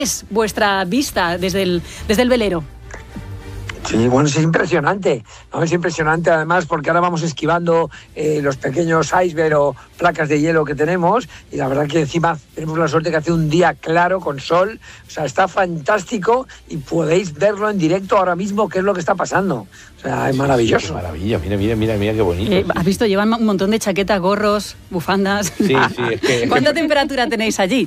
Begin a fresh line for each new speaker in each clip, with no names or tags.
es vuestra vista desde el velero?
Sí, bueno, es impresionante, ¿no? Es impresionante además porque ahora vamos esquivando los pequeños icebergs o placas de hielo que tenemos, y la verdad que encima tenemos la suerte que hace un día claro con sol, o sea, está fantástico y podéis verlo en directo ahora mismo qué es lo que está pasando. O sea, es maravilloso.
Qué maravilla, mira qué bonito.
¿Has visto? Llevan un montón de chaquetas, gorros, bufandas.
Sí, es que...
¿Cuánta temperatura tenéis allí?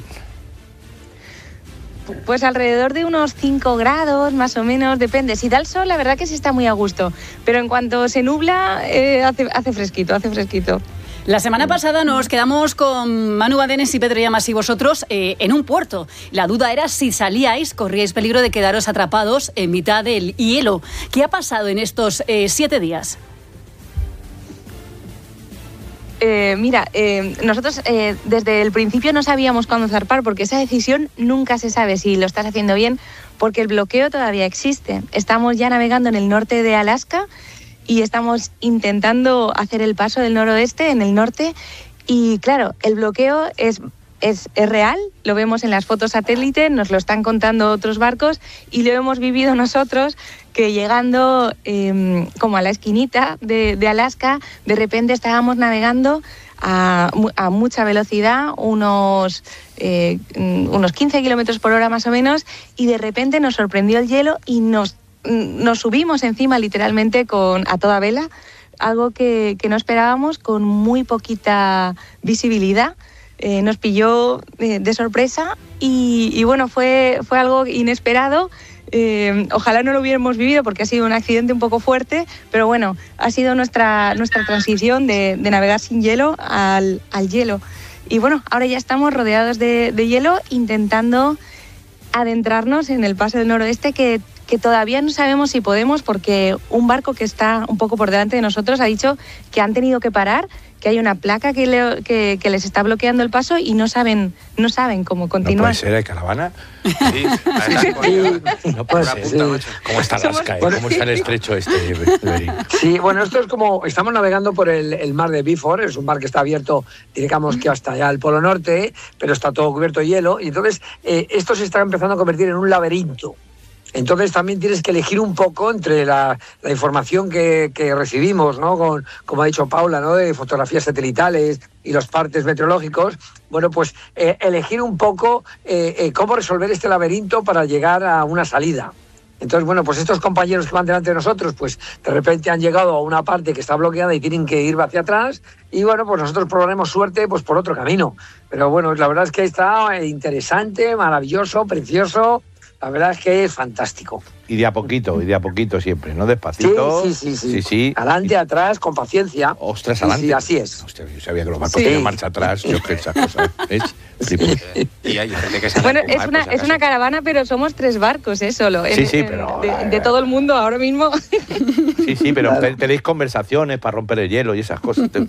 Pues alrededor de unos 5 grados, más o menos, depende. Si da el sol, la verdad que sí está muy a gusto. Pero en cuanto se nubla, hace fresquito.
La semana pasada nos quedamos con Manu Badenes y Pedro Llamas y vosotros en un puerto. La duda era si salíais, corríais peligro de quedaros atrapados en mitad del hielo. ¿Qué ha pasado en estos 7 días?
Nosotros desde el principio no sabíamos cuándo zarpar, porque esa decisión nunca se sabe si lo estás haciendo bien, porque el bloqueo todavía existe. Estamos ya navegando en el norte de Alaska y estamos intentando hacer el paso del noroeste en el norte, y claro, el bloqueo es real, lo vemos en las fotos satélite, nos lo están contando otros barcos y lo hemos vivido nosotros, que llegando como a la esquinita de Alaska, de repente estábamos navegando a mucha velocidad, unos 15 kilómetros por hora más o menos, y de repente nos sorprendió el hielo y nos subimos encima literalmente a toda vela, algo que no esperábamos, con muy poquita visibilidad. Nos pilló de sorpresa y bueno, fue algo inesperado. Ojalá no lo hubiéramos vivido porque ha sido un accidente un poco fuerte, pero bueno, ha sido nuestra transición de navegar sin hielo al hielo. Y bueno, ahora ya estamos rodeados de hielo, intentando adentrarnos en el paso del noroeste, que todavía no sabemos si podemos, porque un barco que está un poco por delante de nosotros ha dicho que han tenido que parar, que hay una placa que les está bloqueando el paso y no saben cómo continuar.
¿No puede ser? ¿Hay caravana? Sí, no puede ser. Sí. ¿Cómo está Alaska? ¿Cómo está el estrecho este?
Sí, bueno, esto es como... Estamos navegando por el mar de Beaufort, es un mar que está abierto, digamos que hasta allá al Polo Norte, pero está todo cubierto de hielo, y entonces esto se está empezando a convertir en un laberinto. Entonces también tienes que elegir un poco entre la información que recibimos, ¿no? Como ha dicho Paula, ¿no? De fotografías satelitales y los partes meteorológicos. Bueno, pues elegir un poco cómo resolver este laberinto para llegar a una salida. Entonces, bueno, pues estos compañeros que van delante de nosotros, pues de repente han llegado a una parte que está bloqueada y tienen que ir hacia atrás, y bueno, pues nosotros probaremos suerte pues por otro camino. Pero bueno, la verdad es que está interesante, maravilloso, precioso. La verdad es que es fantástico.
Y de a poquito siempre, ¿no? Despacito.
Sí. Adelante, atrás, con paciencia.
Ostras, adelante.
Sí, así es.
Hostia, yo sabía que los barcos tenían marcha atrás. Yo que esas cosas.
Y hay gente que se
bueno, es una caravana, pero somos 3 barcos, solo.
Pero...
De todo el mundo ahora mismo.
Sí, pero tenéis conversaciones para romper el hielo y esas cosas. Te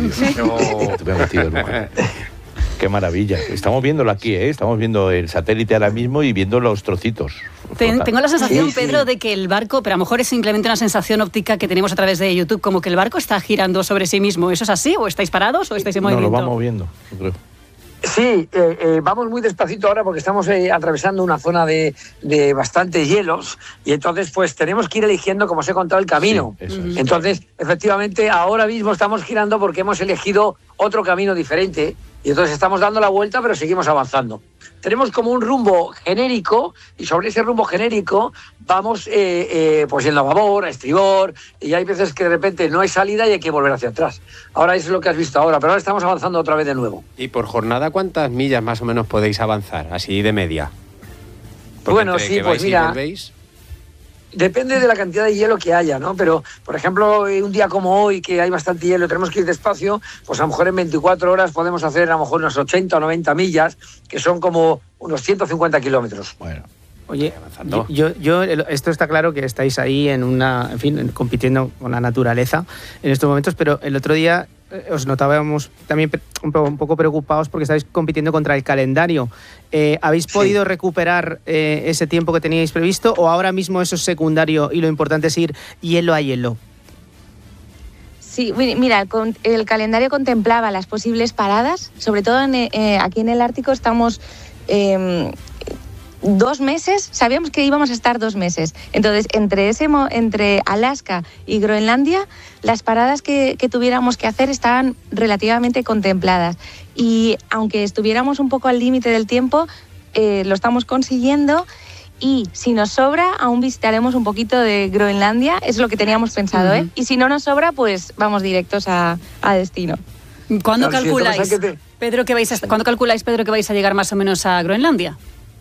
me he metido en un... Qué maravilla. Estamos viéndolo aquí, Estamos viendo el satélite ahora mismo y viendo los trocitos.
Tengo la sensación, Pedro, de que el barco, pero a lo mejor es simplemente una sensación óptica que tenemos a través de YouTube, como que el barco está girando sobre sí mismo. ¿Eso es así? ¿O estáis parados o estáis en movimiento?
No, lo va moviendo, yo creo.
Sí, vamos muy despacito ahora porque estamos atravesando una zona de bastantes hielos, y entonces pues tenemos que ir eligiendo, como os he contado, el camino. Sí, eso es. Entonces, efectivamente, ahora mismo estamos girando porque hemos elegido otro camino diferente, y entonces estamos dando la vuelta, pero seguimos avanzando. Tenemos como un rumbo genérico, y sobre ese rumbo genérico vamos pues en la babor, a estribor, y hay veces que de repente no hay salida y hay que volver hacia atrás. Ahora eso es lo que has visto ahora, pero ahora estamos avanzando otra vez de nuevo.
¿Y por jornada cuántas millas más o menos podéis avanzar, así de media? Porque
bueno, sí, pues mira... Depende de la cantidad de hielo que haya, ¿no? Pero, por ejemplo, un día como hoy, que hay bastante hielo, tenemos que ir despacio, pues a lo mejor en 24 horas podemos hacer a lo mejor unas 80 o 90 millas, que son como unos 150 kilómetros.
Bueno.
Oye, yo esto está claro que estáis ahí compitiendo con la naturaleza en estos momentos, pero el otro día os notábamos también un poco preocupados porque estáis compitiendo contra el calendario. ¿Habéis podido recuperar ese tiempo que teníais previsto, o ahora mismo eso es secundario y lo importante es ir hielo a hielo?
Sí, mira, el calendario contemplaba las posibles paradas, sobre todo aquí en el Ártico estamos 2 meses, sabíamos que íbamos a estar 2 meses. Entonces, entre Alaska y Groenlandia, las paradas que tuviéramos que hacer estaban relativamente contempladas. Y aunque estuviéramos un poco al límite del tiempo, lo estamos consiguiendo. Y si nos sobra, aún visitaremos un poquito de Groenlandia, es lo que teníamos pensado, ¿eh? Y si no nos sobra, pues vamos directos a destino.
¿Cuándo calculáis, Pedro, que vais a llegar más o menos a Groenlandia?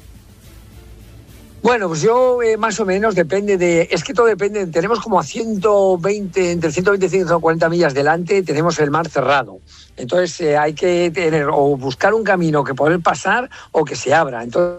Bueno, pues yo más o menos es que todo depende, tenemos como a 120, entre 120 y 140 millas delante, tenemos el mar cerrado. Entonces hay que tener o buscar un camino que poder pasar o que se abra. Entonces,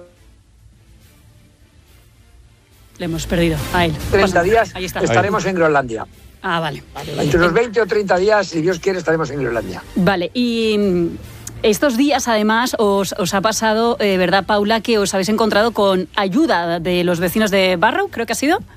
le hemos perdido a él.
30 días estaremos en Groenlandia.
Ah, vale.
Entre los 20 o 30 días, si Dios quiere, estaremos en Groenlandia.
Vale, y estos días además os ha pasado, ¿verdad, Paula, que os habéis encontrado con ayuda de los vecinos de Barrow, creo que ha sido?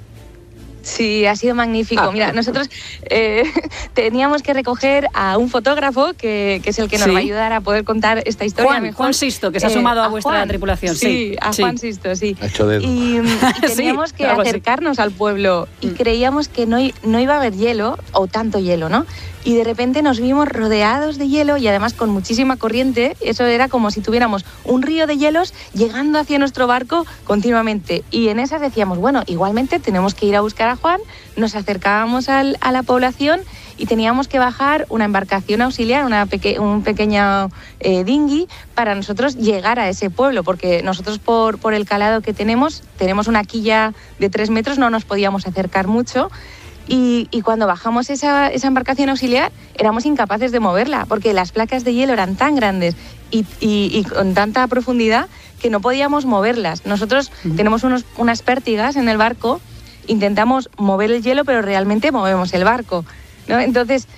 Sí, ha sido magnífico. Mira, nosotros teníamos que recoger a un fotógrafo que es el que nos va a ayudar a poder contar esta historia mejor.
Juan Sisto, que se ha sumado a vuestra tripulación.
Sí, Juan Sisto, sí.
Ha hecho dedo.
Y teníamos que acercarnos al pueblo y creíamos que no iba a haber hielo, o tanto hielo, ¿no? Y de repente nos vimos rodeados de hielo y además con muchísima corriente. Eso era como si tuviéramos un río de hielos llegando hacia nuestro barco continuamente. Y en esas decíamos, bueno, igualmente tenemos que ir a buscar a Juan. Nos acercábamos a la población y teníamos que bajar una embarcación auxiliar, un pequeño dinghy, para nosotros llegar a ese pueblo, porque nosotros por el calado que tenemos una quilla de 3 metros, no nos podíamos acercar mucho. Y cuando bajamos esa embarcación auxiliar éramos incapaces de moverla porque las placas de hielo eran tan grandes y con tanta profundidad que no podíamos moverlas. Nosotros tenemos unas pértigas en el barco, intentamos mover el hielo pero realmente movemos el barco, ¿no? Entonces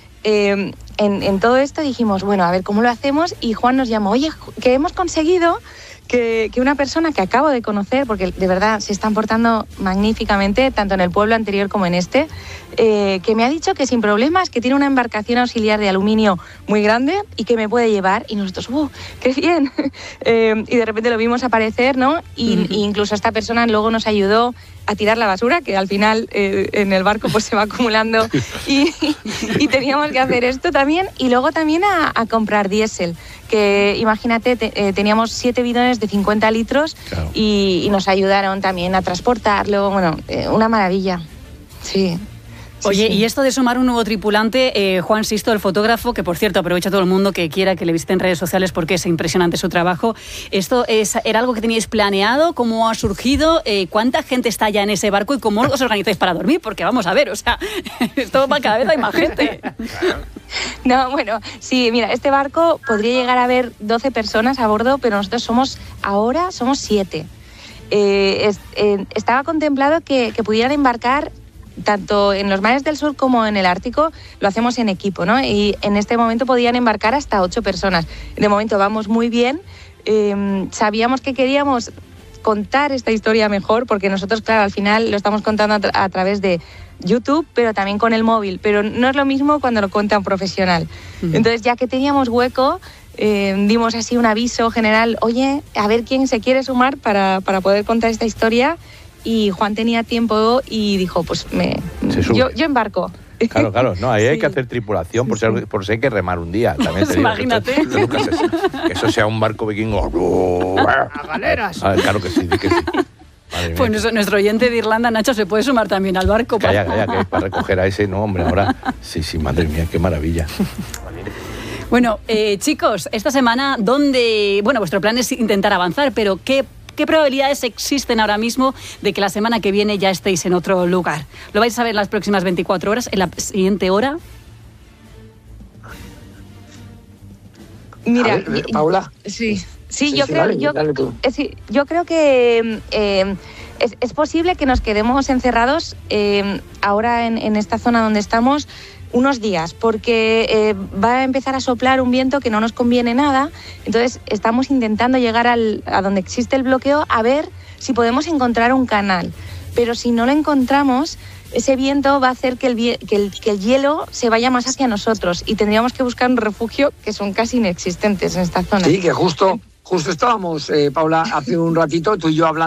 en todo esto dijimos, bueno, a ver cómo lo hacemos, y Juan nos llamó, oye, que hemos conseguido que una persona que acabo de conocer, porque de verdad se están portando magníficamente, tanto en el pueblo anterior como en este, que me ha dicho que sin problemas, que tiene una embarcación auxiliar de aluminio muy grande y que me puede llevar. Y nosotros, ¡qué bien! Y de repente lo vimos aparecer, ¿no? Y incluso esta persona luego nos ayudó a tirar la basura, que al final en el barco pues se va acumulando y teníamos que hacer esto también. Y luego también a comprar diésel, que imagínate, teníamos 7 bidones de 50 litros, claro. y nos ayudaron también a transportarlo. Bueno, una maravilla. Sí.
Oye,
sí.
Y esto de sumar un nuevo tripulante, Juan Sisto, el fotógrafo, que por cierto aprovecha a todo el mundo que quiera que le visite en redes sociales porque es impresionante su trabajo. ¿Esto era algo que teníais planeado? ¿Cómo ha surgido? ¿Cuánta gente está ya en ese barco y cómo os organizáis para dormir? Porque vamos a ver, o sea, esto va, cada vez hay más gente.
No, bueno, sí, mira, este barco podría llegar a haber 12 personas a bordo, pero nosotros ahora somos 7. Estaba contemplado que pudieran embarcar tanto en los mares del sur como en el Ártico. Lo hacemos en equipo, ¿no? Y en este momento podían embarcar hasta 8 personas. De momento vamos muy bien. Sabíamos que queríamos contar esta historia mejor, porque nosotros, claro, al final lo estamos contando a través de YouTube, pero también con el móvil. Pero no es lo mismo cuando lo cuenta un profesional. Entonces, ya que teníamos hueco, dimos así un aviso general, oye, a ver quién se quiere sumar para poder contar esta historia. Y Juan tenía tiempo y dijo, pues yo embarco.
Claro, no, ahí hay que hacer tripulación por si hay que remar un día. También te digo,
imagínate.
que eso sea un barco vikingo.
¡A galeras!
Claro que sí, que sí.
Pues nuestro oyente de Irlanda, Nacho, se puede sumar también al barco.
Calla, que para recoger a ese, no, hombre, ahora. Sí, madre mía, qué maravilla.
Bueno, chicos, esta semana, vuestro plan es intentar avanzar, pero ¿qué probabilidades existen ahora mismo de que la semana que viene ya estéis en otro lugar? ¿Lo vais a ver en las próximas 24 horas, en la siguiente hora?
Mira,
ver, Paula.
Sí, yo creo que es posible que nos quedemos encerrados ahora en esta zona donde estamos unos días, porque va a empezar a soplar un viento que no nos conviene nada. Entonces estamos intentando llegar a donde existe el bloqueo, a ver si podemos encontrar un canal. Pero si no lo encontramos, ese viento va a hacer que el hielo se vaya más hacia nosotros y tendríamos que buscar un refugio que son casi inexistentes en esta zona.
Sí, que justo justo estábamos, Paula, hace un ratito, tú y yo hablando